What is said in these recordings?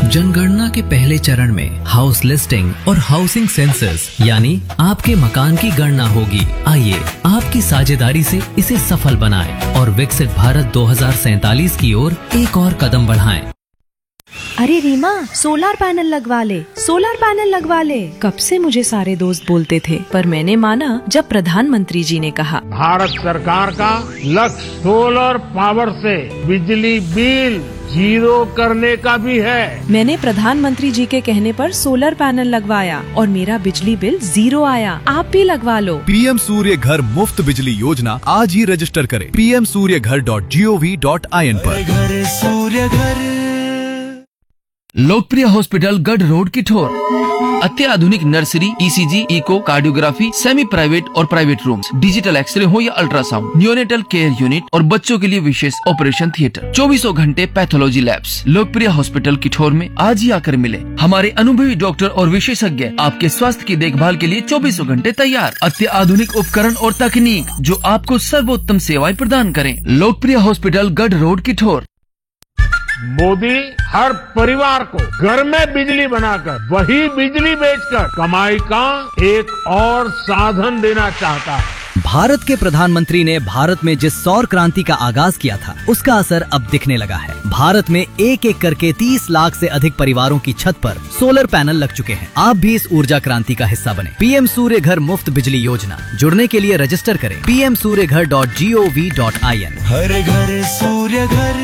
जनगणना के पहले चरण में हाउस लिस्टिंग और हाउसिंग सेंसस यानी आपके मकान की गणना होगी। आइए आपकी साझेदारी से इसे सफल बनाएं और विकसित भारत 2047 की ओर एक और कदम बढ़ाएं। अरे रीमा, सोलर पैनल लगवा ले, सोलर पैनल लगवा ले। कब से मुझे सारे दोस्त बोलते थे, पर मैंने माना जब प्रधानमंत्री जी ने कहा। भारत सरकार का लक्ष्य सोलर पावर से बिजली बिल जीरो करने का भी है। मैंने प्रधानमंत्री जी के कहने पर सोलर पैनल लगवाया और मेरा बिजली बिल 0 आया। आप भी लगवा लो। पीएम सूर्य घर मुफ्त बिजली योजना आज ही रजिस्टर करें pmsuryaghar.gov.in पर। घर सूर्य घर। लोकप्रिय हॉस्पिटल गढ़ रोड किठोर, अत्याधुनिक nursery, ECG, eco, cardiography, semi private और प्राइवेट रूम्स, डिजिटल एक्सरे हो या अल्ट्रासाउंड, न्यूनेटल केयर यूनिट और बच्चों के लिए विशेष ऑपरेशन थिएटर, 24 घंटे पैथोलॉजी लैब्स। लोकप्रिय हॉस्पिटल किठोर में आज ही आकर मिले। हमारे अनुभवी डॉक्टर और विशेषज्ञ आपके स्वास्थ्य की देखभाल के लिए 24 घंटे तैयार। अत्याधुनिक उपकरण और तकनीक जो आपको सर्वोत्तम सेवाएं प्रदान करें। लोकप्रिय हॉस्पिटल गढ़ रोड किठोर। मोदी हर परिवार को घर में बिजली बनाकर वही बिजली बेचकर कमाई का एक और साधन देना चाहता है। भारत के प्रधानमंत्री ने भारत में जिस सौर क्रांति का आगाज किया था, उसका असर अब दिखने लगा है। भारत में एक एक करके 30 लाख से अधिक परिवारों की छत पर सोलर पैनल लग चुके हैं। आप भी इस ऊर्जा क्रांति का हिस्सा बने। पीएम सूर्य घर मुफ्त बिजली योजना, जुड़ने के लिए रजिस्टर करें pmsuryaghar.gov.in। हर घर सूर्य घर।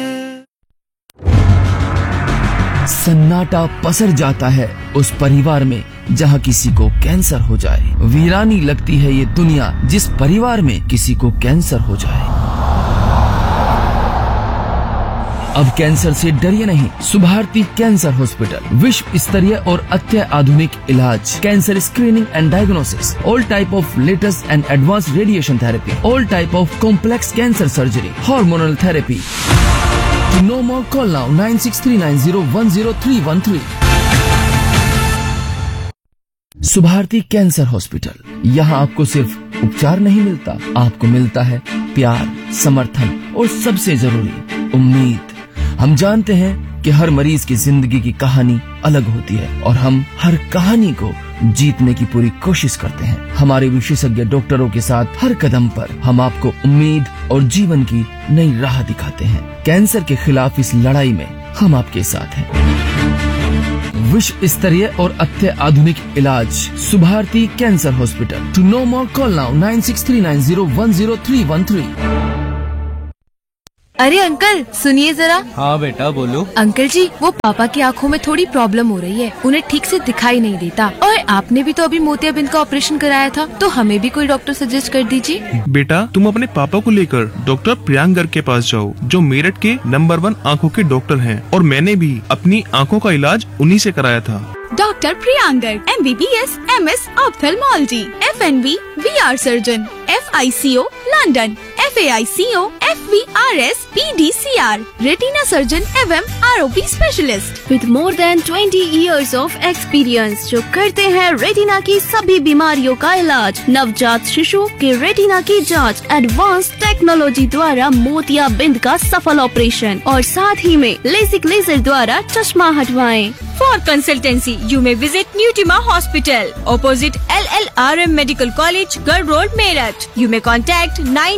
सन्नाटा पसर जाता है उस परिवार में जहाँ किसी को कैंसर हो जाए। वीरानी लगती है ये दुनिया जिस परिवार में किसी को कैंसर हो जाए। अब कैंसर से डरिए नहीं। सुभारती कैंसर हॉस्पिटल, विश्व स्तरीय और अत्याधुनिक इलाज, cancer screening and diagnosis, all type of latest and advance radiation therapy, all type of complex cancer surgery, hormonal therapy. To know more, call now 9639010313। Subharti cancer hospital, यहाँ आपको सिर्फ उपचार नहीं मिलता, आपको मिलता है प्यार, समर्थन और सबसे जरूरी उम्मीद। हम जानते हैं कि हर मरीज की जिंदगी की कहानी अलग होती है और हम हर कहानी को जीतने की पूरी कोशिश करते हैं। हमारे विशेषज्ञ डॉक्टरों के साथ हर कदम पर हम आपको उम्मीद और जीवन की नई राह दिखाते हैं। कैंसर के खिलाफ इस लड़ाई में हम आपके साथ हैं। विश्व स्तरीय और अत्याधुनिक इलाज, Subharti cancer hospital. To know more, call now 9639010313। अरे अंकल सुनिए जरा। हाँ बेटा बोलो। अंकल जी, वो पापा की आंखों में थोड़ी प्रॉब्लम हो रही है, उन्हें ठीक से दिखाई नहीं देता। और आपने भी तो अभी मोतियाबिंद का ऑपरेशन कराया था, तो हमें भी कोई डॉक्टर सजेस्ट कर दीजिए। बेटा तुम अपने पापा को लेकर डॉक्टर प्रियांक गर्ग के पास जाओ, जो मेरठ के नंबर 1 आँखों के डॉक्टर हैं। और मैंने भी अपनी आँखों का इलाज उन्हीं से कराया था। Doctor Priyank Garg, MBBS, MS ophthalmology, FNB, VR surgeon, FICO London, FAICO, FVRS, PDCR, retina surgeon एवं ROP specialist with more than 20 years of experience, जो करते हैं रेटिना की सभी बीमारियों का इलाज। नवजात शिशु के रेटिना की जांच, एडवांस टेक्नोलॉजी द्वारा मोतियाबिंद का सफल ऑपरेशन और साथ ही में लेसिक लेजर द्वारा चश्मा हटवाएं। For consultancy, you may visit Newtima Hospital, opposite LLRM Medical College, Garh Road, Meerut. You may contact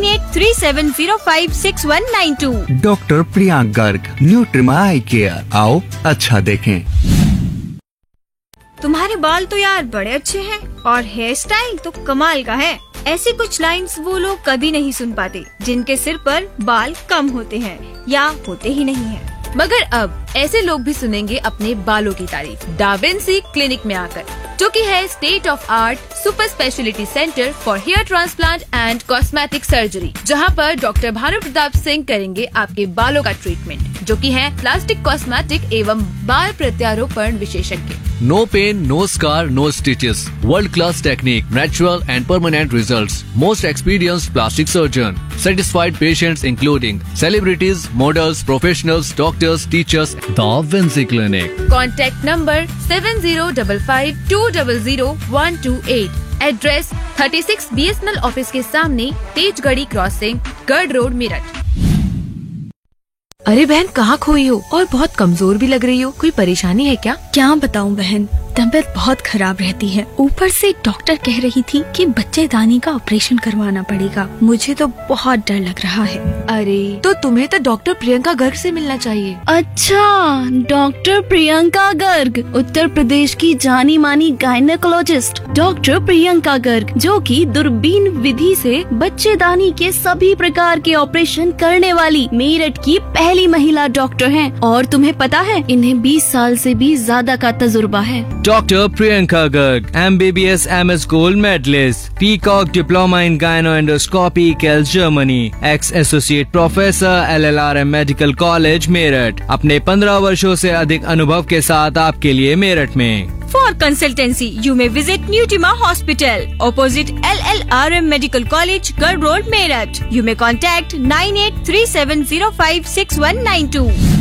9837056192. Doctor Priyank Garg, न्यूट्रिमा I care. आओ अच्छा देखें। तुम्हारे बाल तो यार बड़े अच्छे हैं और हेयर स्टाइल तो कमाल का है। ऐसी कुछ लाइंस वो लोग कभी नहीं सुन पाते जिनके सिर पर बाल कम होते हैं या होते ही नहीं हैं। मगर अब ऐसे लोग भी सुनेंगे अपने बालों की तारीफ डाविंसी क्लिनिक में आकर, जो कि है state of art super speciality centre for hair transplant and cosmetic surgery, जहां पर डॉक्टर भानु प्रताप सिंह करेंगे आपके बालों का ट्रीटमेंट, जो कि है प्लास्टिक, कॉस्मेटिक एवं बाल प्रत्यारोपण विशेषज्ञ। No pain, no scar, no stitches. World-class technique, natural and permanent results. Most experienced plastic surgeon. Satisfied patients including celebrities, models, professionals, doctors, teachers. The Vinci Clinic. Contact number 7055200128. Address 36 BSNL office के सामने, Tejgarhi crossing, गढ़ road, Meerut. अरे बहन, कहाँ खोई हो और बहुत कमजोर भी लग रही हो, कोई परेशानी है क्या? क्या बताऊं बहन, तबीयत बहुत खराब रहती है। ऊपर से डॉक्टर कह रही थी कि बच्चेदानी का ऑपरेशन करवाना पड़ेगा। मुझे तो बहुत डर लग रहा है। अरे तो तुम्हें तो डॉक्टर प्रियंका गर्ग से मिलना चाहिए। अच्छा, डॉक्टर प्रियंका गर्ग, उत्तर प्रदेश की जानी मानी गायनेकोलॉजिस्ट डॉक्टर प्रियंका गर्ग, जो कि दूरबीन विधि से बच्चेदानी के सभी प्रकार के ऑपरेशन करने वाली मेरठ की पहली महिला डॉक्टर हैं। और तुम्हें पता है, इन्हें 20 साल से भी ज्यादा का तजुर्बा है। Dr. Priyanka Garg, MBBS MS Gold Medalist, Peacock Diploma in Gynoendoscopy, Kiel, Germany, ex-associate professor, LLRM Medical College, Meerut. अपने 15 वर्षों से अधिक अनुभव के साथ आपके लिए मेरठ में। For consultancy, you may visit Newtima Hospital, opposite LLRM Medical College, Garg Road, Meerut. You may contact 9837056192.